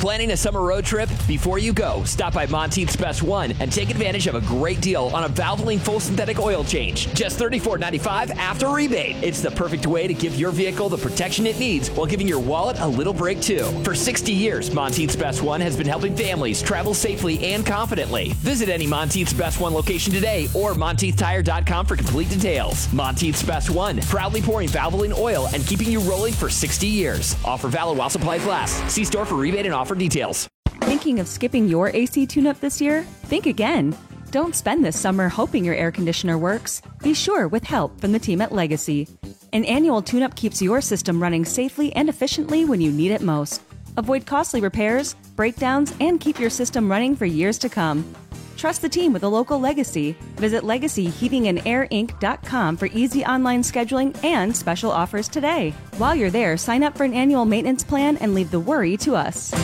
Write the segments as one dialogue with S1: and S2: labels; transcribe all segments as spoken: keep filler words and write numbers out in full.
S1: Planning a summer road trip? Before you go, stop by Monteith's Best One and take advantage of a great deal on a Valvoline full synthetic oil change. Just thirty-four ninety-five after rebate. It's the perfect way to give your vehicle the protection it needs while giving your wallet a little break too. For sixty years, Monteith's Best One has been helping families travel safely and confidently. Visit any Monteith's Best One location today or Monteith Tire dot com for complete details. Monteith's Best One, proudly pouring Valvoline oil and keeping you rolling for sixty years. Offer valid while supplies last. See store for rebate and offer details.
S2: Thinking of skipping your A C tune-up this year? Think again. Don't spend this summer hoping your air conditioner works. Be sure with help from the team at Legacy. An annual tune-up keeps your system running safely and efficiently when you need it most. Avoid costly repairs, breakdowns, and keep your system running for years to come. Trust the team with a local Legacy. Visit legacy heating and air inc dot com for easy online scheduling and special offers today. While you're there, sign up for an annual maintenance plan and leave the worry to us.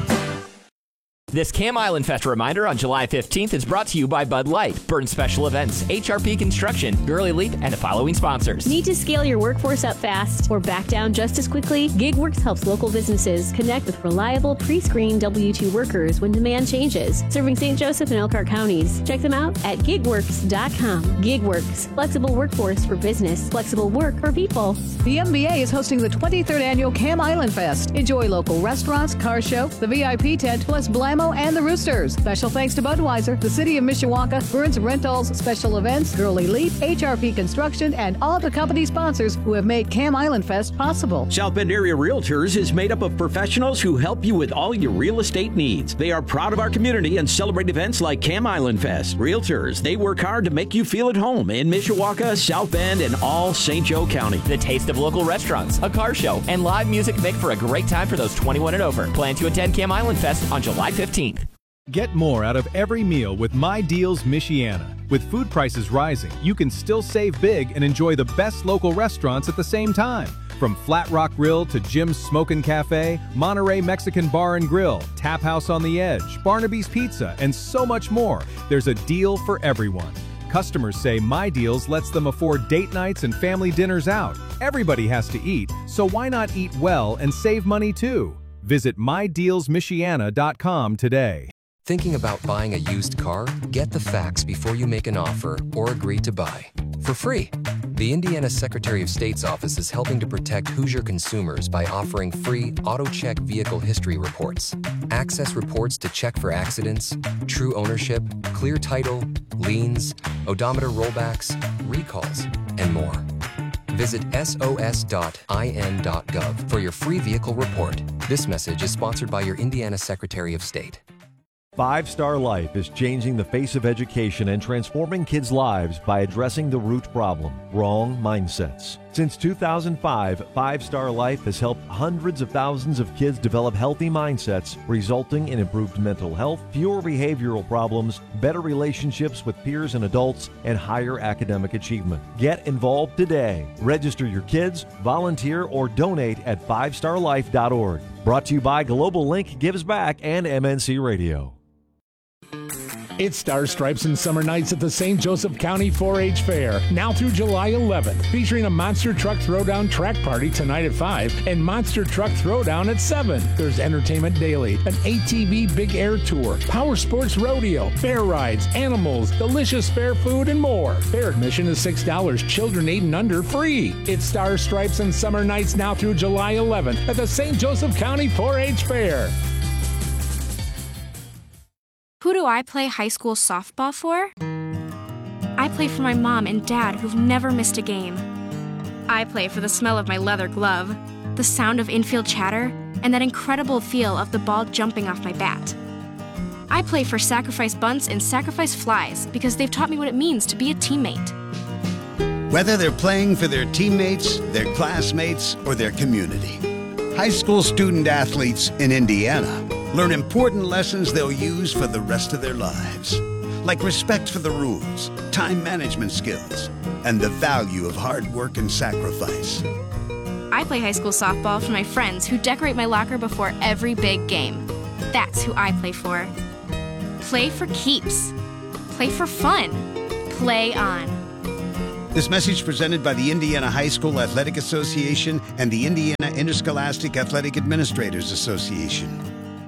S1: This Cam Island Fest reminder on July fifteenth is brought to you by Bud Light, Burn Special Events, H R P Construction, Gurley Leap, and the following sponsors.
S3: Need to scale your workforce up fast or back down just as quickly? GigWorks helps local businesses connect with reliable, pre-screened W two workers when demand changes. Serving Saint Joseph and Elkhart counties. Check them out at gig works dot com. GigWorks, flexible workforce for business, flexible work for people.
S4: The M B A is hosting the twenty-third Annual Cam Island Fest. Enjoy local restaurants, car show, the V I P tent, plus Blammo and the Roosters. Special thanks to Budweiser, the City of Mishawaka, Burns Rentals, Special Events, Gurley Leap, H R P Construction, and all the company sponsors who have made Cam Island Fest possible.
S5: South Bend Area Realtors is made up of professionals who help you with all your real estate needs. They are proud of our community and celebrate events like Cam Island Fest. Realtors, they work hard to make you feel at home in Mishawaka, South Bend, and all Saint Joe County.
S1: The taste of local restaurants, a car show, and live music make for a great time for those twenty-one and over. Plan to attend Cam Island Fest on July fifteenth.
S6: Get more out of every meal with My Deals Michiana. With food prices rising, you can still save big and enjoy the best local restaurants at the same time. From Flat Rock Grill to Jim's Smokin' Cafe, Monterey Mexican Bar and Grill, Tap House on the Edge, Barnaby's Pizza, and so much more, there's a deal for everyone. Customers say My Deals lets them afford date nights and family dinners out. Everybody has to eat, so why not eat well and save money too? Visit my deals michiana dot com today.
S7: Thinking about buying a used car? Get the facts before you make an offer or agree to buy. For free. The Indiana Secretary of State's office is helping to protect Hoosier consumers by offering free AutoCheck vehicle history reports. Access reports to check for accidents, true ownership, clear title, liens, odometer rollbacks, recalls, and more. Visit S O S dot I N dot gov for your free vehicle report. This message is sponsored by your Indiana Secretary of State.
S8: Five Star Life is changing the face of education and transforming kids' lives by addressing the root problem, wrong mindsets. Since two thousand five, Five Star Life has helped hundreds of thousands of kids develop healthy mindsets, resulting in improved mental health, fewer behavioral problems, better relationships with peers and adults, and higher academic achievement. Get involved today. Register your kids, volunteer, or donate at five star life dot org. Brought to you by Global Link Gives Back and M N C Radio.
S9: It's Star Stripes and Summer Nights at the Saint Joseph County four H Fair, now through July eleventh, featuring a Monster Truck Throwdown track party tonight at five and Monster Truck Throwdown at seven. There's entertainment daily, an A T V Big Air Tour, Power Sports Rodeo, fair rides, animals, delicious fair food, and more. Fair admission is six dollars, children eight and under free. It's Star Stripes and Summer Nights now through July eleventh at the Saint Joseph County four H Fair.
S10: Who do I play high school softball for? I play for my mom and dad who've never missed a game. I play for the smell of my leather glove, the sound of infield chatter, and that incredible feel of the ball jumping off my bat. I play for sacrifice bunts and sacrifice flies because they've taught me what it means to be a teammate.
S11: Whether they're playing for their teammates, their classmates, or their community, high school student athletes in Indiana learn important lessons they'll use for the rest of their lives, like respect for the rules, time management skills, and the value of hard work and sacrifice.
S10: I play high school softball for my friends who decorate my locker before every big game. That's who I play for. Play for keeps. Play for fun. Play on.
S11: This message presented by the Indiana High School Athletic Association and the Indiana Interscholastic Athletic Administrators Association.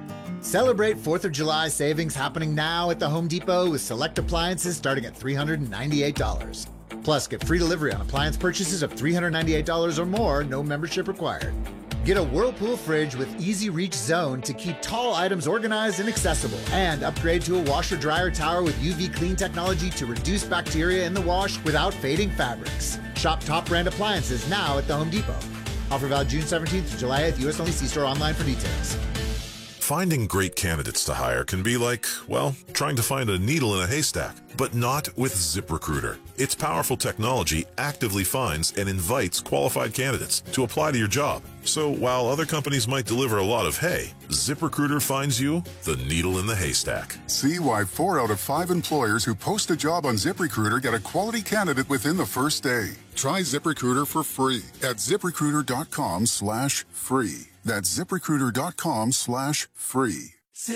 S12: Celebrate fourth of July savings happening now at the Home Depot with select appliances starting at three hundred ninety-eight dollars. Plus, get free delivery on appliance purchases of three hundred ninety-eight dollars or more, no membership required. Get a Whirlpool fridge with Easy Reach Zone to keep tall items organized and accessible. And upgrade to a washer-dryer tower with U V clean technology to reduce bacteria in the wash without fading fabrics. Shop top brand appliances now at the Home Depot. Offer valid June seventeenth to July eighth. U S only. See store online for details.
S13: Finding great candidates to hire can be like, well, trying to find a needle in a haystack, but not with ZipRecruiter. Its powerful technology actively finds and invites qualified candidates to apply to your job. So while other companies might deliver a lot of hay, ZipRecruiter finds you the needle in the haystack.
S14: See why four out of five employers who post a job on ZipRecruiter get a quality candidate within the first day. Try ZipRecruiter for free at ZipRecruiter.com slash free. That's ZipRecruiter.com slash free.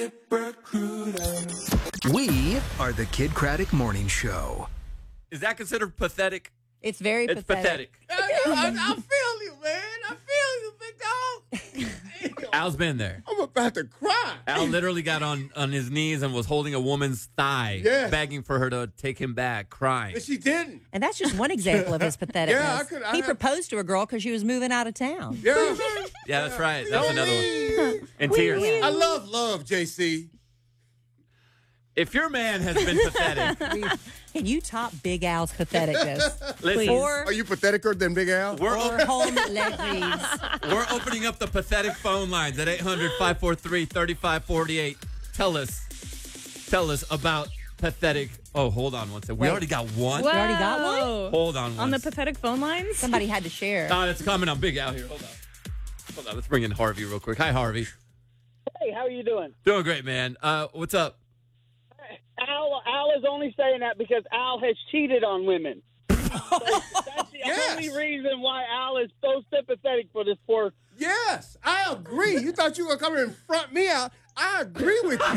S15: ZipRecruiter. We are the Kid Craddock Morning Show.
S16: Is that considered pathetic?
S17: It's very
S16: it's
S17: pathetic.
S16: pathetic.
S18: I, I feel you, man. I feel you, big dog.
S16: Al's been there.
S18: I'm about to cry.
S16: Al literally got on, on his knees and was holding a woman's thigh,
S18: Yes.
S16: begging for her to take him back, crying.
S18: But she didn't.
S17: And that's just one example of his patheticness.
S18: Yeah, I could- I
S17: he
S18: have-
S17: proposed to a girl because she was moving out of town.
S18: Yeah.
S16: Yeah, that's right. That's
S18: Don't
S16: another
S18: leave.
S16: one. And tears.
S18: I love love, J C.
S16: If your man has been pathetic,
S17: Can you top Big Al's patheticness?
S16: Listen.
S17: Or,
S18: Are you patheticer than Big Al?
S16: we're,
S17: or
S16: op-
S17: home levies.
S16: we're opening up the pathetic phone lines at eight hundred, five four three, three five four eight. Tell us, tell us about pathetic. Oh, hold on one second. We
S17: Wait.
S16: already got one.
S17: We already got one?
S16: Hold on one
S19: On the
S16: second.
S19: pathetic phone lines?
S17: Somebody had to share.
S16: Oh, it's coming on Big Al here. Hold on. Hold on. Let's bring in Harvey real quick. Hi, Harvey.
S20: Hey, how are you doing?
S16: Doing great, man. Uh, what's up?
S20: Al, Al is only saying that because Al has cheated on women. So that's the
S18: Yes.
S20: only reason why Al is so sympathetic for this poor.
S18: Yes, I agree. You thought you were going to come and front me out. I agree with you.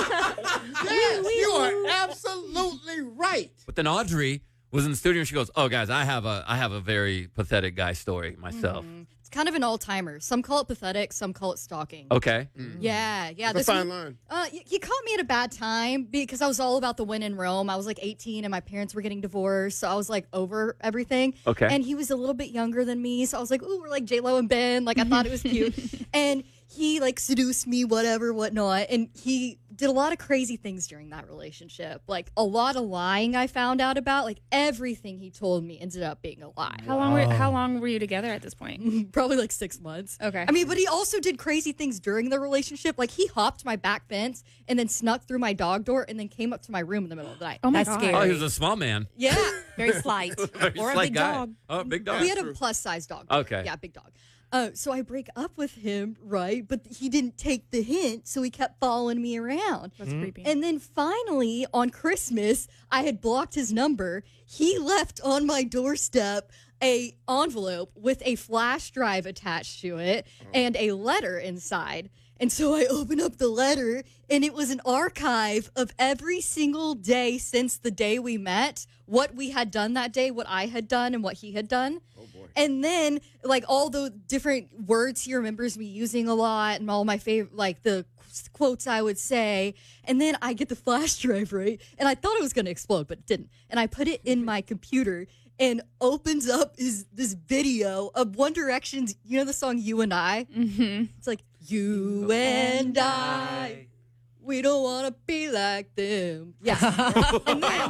S18: Yes, you are absolutely right.
S16: But then Audrey was in the studio and she goes, "Oh, guys, I have a I have a very pathetic guy story myself."
S21: Mm-hmm. It's kind of an all-timer. Some call it pathetic, some call it stalking.
S16: Okay.
S21: Yeah, yeah.
S18: It's a
S21: this
S18: fine
S21: one-
S18: line.
S21: Uh, he he caught me at a bad time because I was all about the win in Rome. I was like eighteen and my parents were getting divorced, so I was like over everything.
S16: Okay.
S21: And he was a little bit younger than me, so I was like, ooh, we're like J-Lo and Ben. Like, I thought it was cute. And he like seduced me, whatever, whatnot. And he did a lot of crazy things during that relationship. Like a lot of lying I found out about. Like everything he told me ended up being a lie.
S19: How long were How long were you together at this point?
S21: Probably like six months.
S19: Okay.
S21: I mean, but he also did crazy things during the relationship. Like he hopped my back fence and then snuck through my dog door and then came up to my room in the middle of the night.
S19: Oh my
S21: That's
S19: God.
S21: scary.
S16: Oh, he was a small man.
S21: Yeah.
S17: Very slight.
S16: Very
S17: Or a
S16: slight
S17: big
S16: guy.
S17: dog.
S16: Oh, big dog.
S21: We had a plus size dog.
S16: Okay.
S21: Yeah, big dog. Uh, so I break up with him, right? But he didn't take the hint, so he kept following me around.
S19: That's creepy.
S21: And then finally, on Christmas, I had blocked his number. He left on my doorstep a envelope with a flash drive attached to it and a letter inside. And so I opened up the letter, and it was an archive of every single day since the day we met, what we had done that day, what I had done, and what he had done. Oh, boy. And then, like, all the different words he remembers me using a lot and all my favorite, like, the quotes I would say. And then I get the flash drive, right? And I thought it was going to explode, but it didn't. And I put it in my computer and opens up is this video of One Direction's, you know the song You and I?
S19: Mm-hmm.
S21: It's like, you and I, we don't want to be like them. Yes. And then,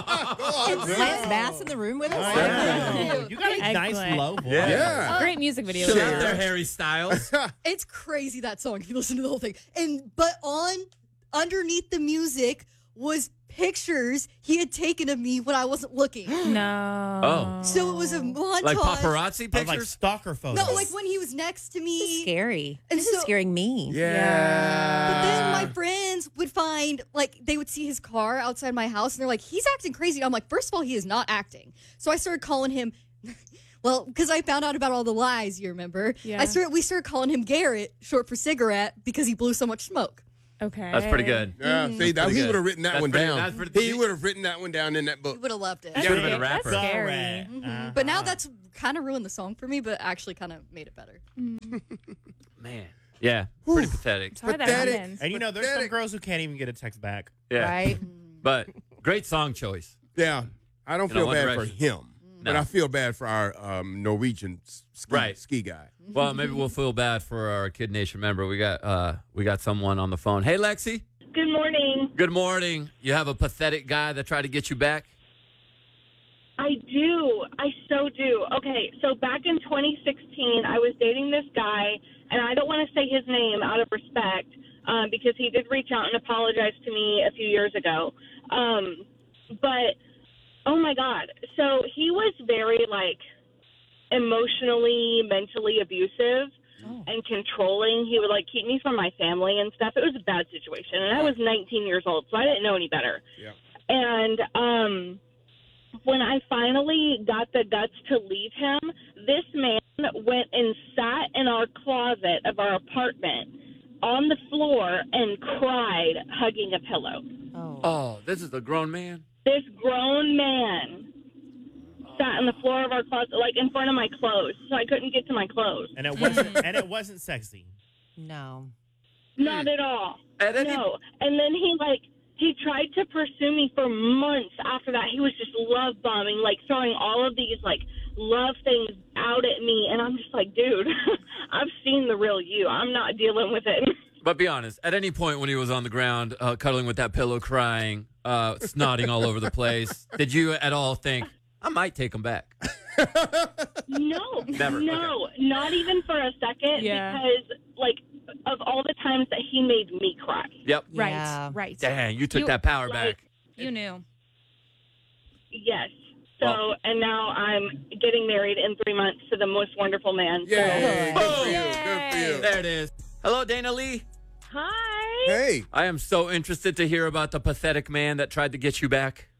S17: And Lance Bass in the room with us.
S22: Oh, you got a nice
S19: Excellent.
S22: low voice.
S16: Yeah.
S18: Yeah.
S19: Great music video.
S16: Chill out there, Harry Styles.
S21: it's crazy, that song, if you listen to the whole thing. And but on underneath the music was pictures he had taken of me when I wasn't looking.
S19: No.
S16: Oh.
S21: So it was a montage.
S16: Like paparazzi
S22: Of, like
S16: pictures?
S22: stalker photos.
S21: No, like when he was next to me.
S17: Scary.
S21: And
S17: This
S21: so-
S17: is scaring me.
S18: Yeah.
S21: But then my friends would find, like, they would see his car outside my house, and they're like, he's acting crazy. And I'm like, first of all, he is not acting. So I started calling him, well, because I found out about all the lies, you remember.
S19: Yeah.
S21: I started, we started calling him Garrett, short for cigarette, because he blew so much smoke.
S19: Okay.
S16: That's pretty good.
S18: Yeah, see, that,
S16: pretty
S18: he
S16: good.
S18: would have written that
S16: That's
S18: one
S16: pretty-
S18: down.
S16: that's pretty-
S18: he would have written that one down in that
S21: He
S18: book.
S21: would have loved it.
S16: You would have been a rapper.
S19: That's scary.
S22: Correct.
S21: Mhm.
S22: Uh-huh.
S21: But now that's kind of ruined the song for me, but actually kind of made it better.
S16: Man. Yeah, pretty pathetic.
S19: It's hard that
S18: Pathetic.
S19: happens.
S22: And you know, there's some
S18: Pathetic.
S22: girls who can't even get a text back.
S16: Yeah.
S17: Right?
S16: But great song choice.
S18: Yeah, I don't
S16: You know,
S18: feel
S16: One
S18: bad for
S16: Direction.
S18: him, but
S16: No.
S18: I feel bad for our um, Norwegian s- ski,
S16: Right.
S18: ski guy.
S16: Well, maybe we'll feel bad for our Kid Nation member. We got uh, we got someone on the phone. Hey, Lexi.
S2: Good morning.
S16: Good morning. You have a pathetic guy that tried to get you back?
S2: I do. I so do. Okay, so back in twenty sixteen, I was dating this guy, and I don't want to say his name out of respect um, because he did reach out and apologize to me a few years ago. Um, but, oh, my God. So he was very, like, emotionally, mentally abusive and controlling. He would, like, keep me from my family and stuff. It was a bad situation, and I was nineteen years old, so I didn't know any better.
S18: Yeah.
S2: And um, when I finally got the guts to leave him, this man went and sat in our closet of our apartment on the floor and cried, hugging a pillow.
S17: Oh.
S16: Oh, this is a grown man?
S2: This grown man sat on the floor of our closet, like in front of my clothes, so I couldn't get to my clothes.
S22: And it wasn't and it wasn't sexy.
S17: No.
S2: Not at all.
S16: And then
S2: No. And then he, like, he tried to pursue me for months after that. He was just love bombing, like throwing all of these, like, love things out at me. And I'm just like, dude, I've seen the real you. I'm not dealing with it.
S16: But be honest, at any point when he was on the ground, uh, cuddling with that pillow, crying, uh, snotting all over the place, did you at all think, I might take him back?
S2: No.
S16: Never.
S2: No, not even for a second
S19: Yeah.
S2: because, like, of all the times that he made me cry.
S16: Yep.
S19: Right,
S17: Yeah.
S19: right.
S16: Dang, you took
S19: You-
S16: that power
S2: like,
S16: back.
S19: You knew.
S2: Yes. So,
S16: Well-
S2: and now I'm getting married in three months to the most wonderful man. So.
S18: Yeah. Good for you.
S19: Yay.
S18: Good for you.
S16: There it is. Hello, Dana Lee.
S2: Hi.
S18: Hey.
S16: I am so interested to hear about the pathetic man that tried to get you back.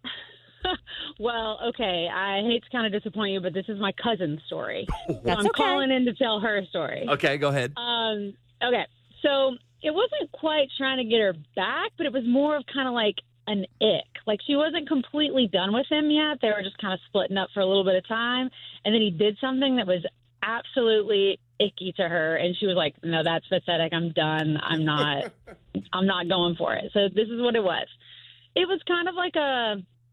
S3: Well, okay, I hate to kind of disappoint you, but this is my cousin's story. So
S17: That's
S3: I'm
S17: okay.
S3: calling in to tell her story.
S16: Okay, go ahead.
S3: Um, okay, so it wasn't quite trying to get her back, but it was more of kind of like an ick. Like she wasn't completely done with him yet. They were just kind of splitting up for a little bit of time, and then he did something that was absolutely icky to her, and she was like, "No, that's pathetic. I'm done. I'm not. I'm not going for it." So this is what it was. It was kind of like a,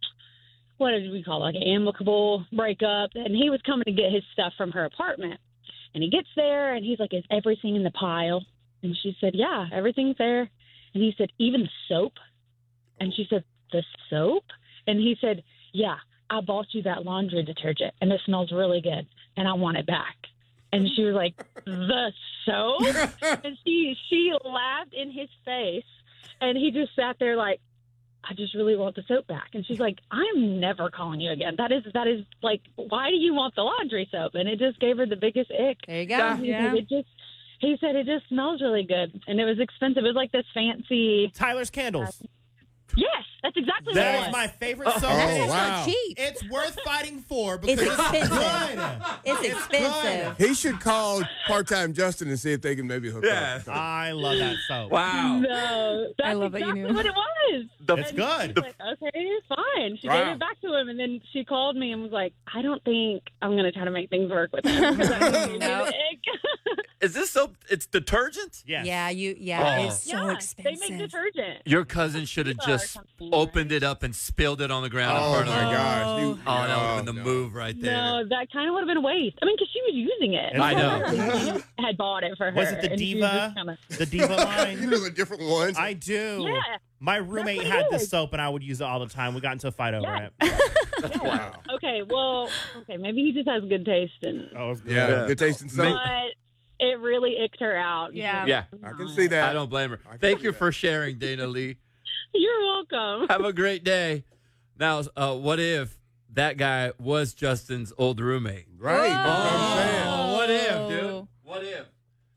S3: what did we call it, like an amicable breakup, and he was coming to get his stuff from her apartment. And he gets there, and he's like, "Is everything in the pile?" And she said, "Yeah, everything's there." And he said, "Even the soap?" And she said, "The soap?" And he said, "Yeah, I bought you that laundry detergent, and it smells really good, and I want it back." And she was like, "The soap?" And she she laughed in his face, and he just sat there like, "I just really want the soap back." And she's like, "I'm never calling you again. That is, that is like, why do you want the laundry soap?" And it just gave her the biggest ick.
S17: There you go.
S3: Yeah. It just, he said it just smells really good. And it was expensive. It was like this fancy.
S22: Tyler's Candles.
S3: Yes, that's exactly what it
S22: That
S3: was.
S22: is my favorite soap.
S18: Oh,
S17: It's
S18: wow.
S17: not cheap.
S22: It's worth fighting for because
S17: It's
S22: it's,
S17: expensive.
S22: good.
S17: It's expensive.
S18: He should call part-time Justin and see if they can maybe hook
S16: Yeah.
S18: up.
S22: I love that soap.
S16: Wow.
S3: No, that's
S19: I love that you
S3: exactly
S19: knew.
S3: what it was.
S16: The-
S22: It's
S3: And
S22: good.
S3: she's like, okay, it's fine. She
S18: Wow.
S3: gave it back to him, and then she called me and was like, "I don't think I'm going to try to make things work with him." 'Cause I really
S17: No.
S3: need an egg.
S16: Is this soap? It's detergent?
S22: Yes.
S17: Yeah, you. Yeah,
S16: Oh.
S17: it's so
S3: yeah,
S17: expensive.
S3: they make detergent.
S16: Your cousin should have
S3: People are
S16: just
S3: something.
S16: opened it up and spilled it on the ground in
S18: Oh,
S16: front of
S18: my
S16: her.
S18: gosh. You,
S16: Oh, that would have been
S18: no,
S16: the
S18: no.
S16: move right there.
S3: No, that kind of would have been a waste. I mean, because she was using it.
S22: I
S16: know.
S3: She had bought it for her.
S22: Was it the
S3: and she was
S22: Diva?
S3: just kinda-
S22: The Diva line?
S18: You know the different ones.
S22: I do.
S3: Yeah.
S22: My roommate
S3: what it
S22: had the
S3: is.
S22: soap, and I would use it all the time. We got into a fight over
S3: Yeah.
S22: it.
S18: Wow.
S3: Okay, well, okay, maybe he just has good taste, and
S22: Oh, it was good.
S18: Yeah,
S16: Yeah.
S18: good tasting soap.
S3: but it really icked her out.
S19: Yeah.
S16: Yeah.
S18: I can see that.
S16: I don't blame her.
S18: I can
S16: Thank
S18: see
S16: you
S18: that.
S16: for sharing, Dana Lee.
S3: You're welcome.
S16: Have a great day. Now, uh, what if that guy was Justin's old roommate?
S18: Right. That's what I'm saying.
S16: Oh, what if, dude? What if?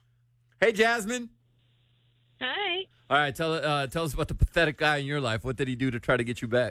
S16: Hey, Jasmine.
S3: Hi.
S16: All right, tell uh, tell us about the pathetic guy in your life. What did he do to try to get you back?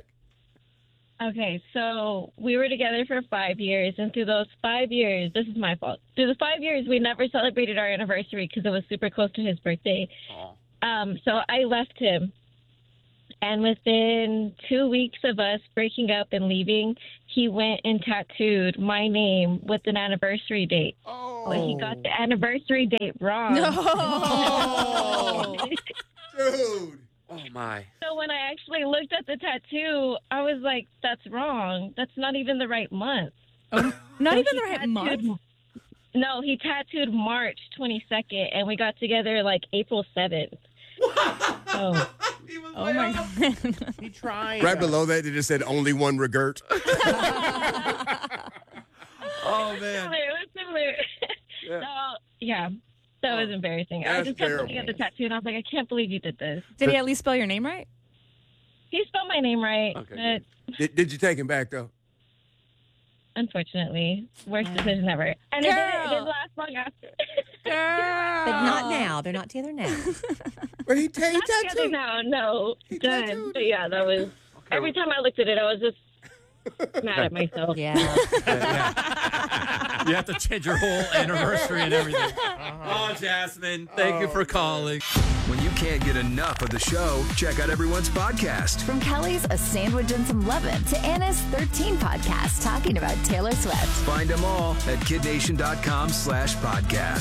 S23: Okay, so we were together for five years, and through those five years, this is my fault. Through the five years, we never celebrated our anniversary because it was super close to his birthday. Um, so I left him, And within two weeks of us breaking up and leaving, he went and tattooed my name with an anniversary date. Oh. But he got the anniversary date wrong.
S18: No. Dude.
S16: Oh, my.
S23: So when I actually looked at the tattoo, I was like, that's wrong. That's not even the right month.
S19: Oh, not
S23: So
S19: even
S23: he
S19: the right
S23: tattooed-
S19: month?
S23: No, he tattooed March twenty-second, and we got together like April seventh. Oh.
S19: Oh, my God.
S22: He tried.
S18: Right below that, they just said only one regret.
S16: Oh, man.
S23: It was similar.
S16: Yeah.
S23: So, yeah, that was embarrassing. I
S18: That's
S23: just kept
S18: terrible.
S23: looking at the tattoo, and I was like, I can't believe you did this.
S19: Did he at least spell your name right?
S23: He spelled my name right,
S16: Okay,
S23: but
S18: Did, did you take him back, though?
S23: unfortunately, worst decision ever. And it didn't, it
S19: Girl.
S23: didn't last long after.
S19: Girl.
S17: But not now. They're not together now.
S18: But he, ta- he
S23: Not together
S18: tattooed.
S23: now, no.
S18: He
S23: Done.
S18: tattooed.
S23: But yeah, that was, every time I looked at it, I was just mad at myself.
S17: Yeah.
S16: You have to change your whole anniversary and everything. Oh, Jasmine, thank you for calling.
S15: When you can't get enough of the show, check out everyone's podcast.
S1: From Kelly's A Sandwich and Some Lovin' to Anna's thirteen podcast talking about Taylor Swift.
S15: Find them all at kidnation.com slash podcast.